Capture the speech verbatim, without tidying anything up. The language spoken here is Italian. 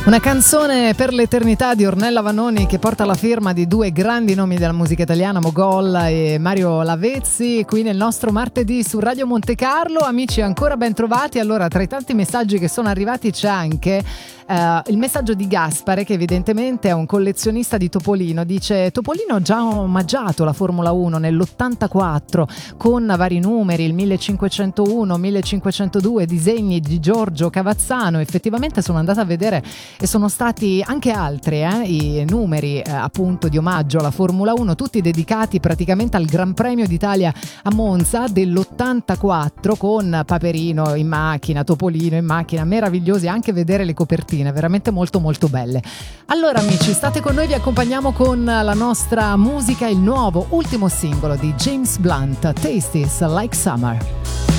Una canzone per l'eternità di Ornella Vanoni che porta la firma di due grandi nomi della musica italiana, Mogol e Mario Lavezzi, qui nel nostro martedì su Radio Monte Carlo. Amici, ancora ben trovati. Allora, tra i tanti messaggi che sono arrivati c'è anche Uh, il messaggio di Gaspare, che evidentemente è un collezionista di Topolino. Dice: Topolino ha già omaggiato la Formula uno nell'ottantaquattro con vari numeri, il millecinquecentouno, millecinquecentodue, disegni di Giorgio Cavazzano. Effettivamente sono andata a vedere e sono stati anche altri eh, i numeri eh, appunto di omaggio alla Formula uno, tutti dedicati praticamente al Gran Premio d'Italia a Monza dell'ottantaquattro, con Paperino in macchina, Topolino in macchina, meravigliosi, anche vedere le copertine veramente molto molto belle. Allora amici, state con noi, vi accompagniamo con la nostra musica, il nuovo ultimo singolo di James Blunt, Tastes Like Summer.